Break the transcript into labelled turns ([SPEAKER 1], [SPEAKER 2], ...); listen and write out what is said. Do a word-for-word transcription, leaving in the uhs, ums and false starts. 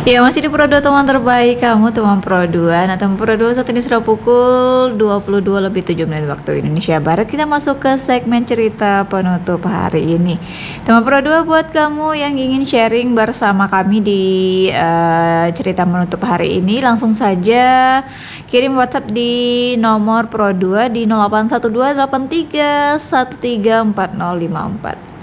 [SPEAKER 1] Ya, masih di Pro dua teman terbaik kamu, teman Pro dua. Nah, teman Pro dua saat ini sudah pukul dua puluh dua lebih tujuh menit waktu Indonesia Barat. Kita masuk ke segmen cerita penutup hari ini. Teman Pro dua, buat kamu yang ingin sharing bersama kami di uh, cerita penutup hari ini, langsung saja kirim WhatsApp di nomor Pro dua di nol delapan satu dua delapan tiga satu tiga empat nol lima empat.